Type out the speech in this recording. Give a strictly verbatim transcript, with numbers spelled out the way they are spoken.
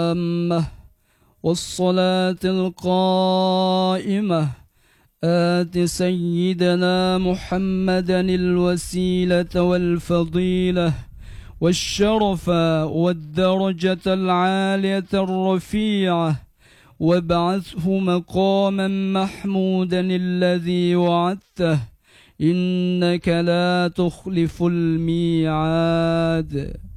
التامة والصلاة القائمة آت سيدنا محمدا الوسيلة والفضيلة والشرف والدرجة العالية الرفيعة وابعثه مقاما محمودا الذي وعدته إنك لا تخلف الميعاد.